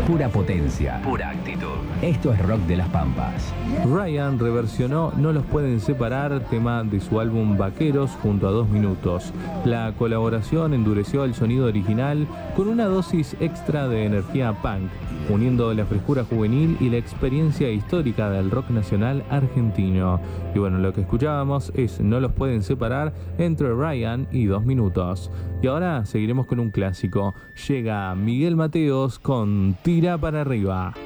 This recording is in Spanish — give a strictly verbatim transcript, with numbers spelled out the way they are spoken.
Pura potencia. Pura actitud. Esto es Rock de las Pampas. Ryan reversionó No los pueden separar, tema de su álbum Vaqueros, junto a Dos Minutos. La colaboración endureció el sonido original con una dosis extra de energía punk, uniendo la frescura juvenil y la experiencia histórica del rock nacional argentino. Y bueno, lo que escuchábamos es No los pueden separar entre Ryan y Dos Minutos. Y ahora seguiremos con un clásico. Llega Miguel Mateos con Tira para arriba.